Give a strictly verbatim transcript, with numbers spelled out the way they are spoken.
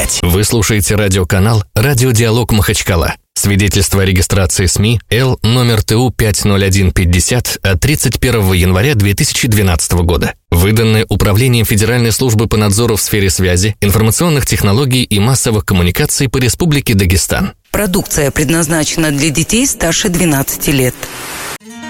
пять. Вы слушаете радиоканал «Радиодиалог Махачкала». Свидетельство о регистрации СМИ Л номер Т У пять ноль один пятьдесят от тридцать первого января две тысячи двенадцатого года. Выданное Управлением Федеральной службы по надзору в сфере связи, информационных технологий и массовых коммуникаций по Республике Дагестан. Продукция предназначена для детей старше двенадцати лет.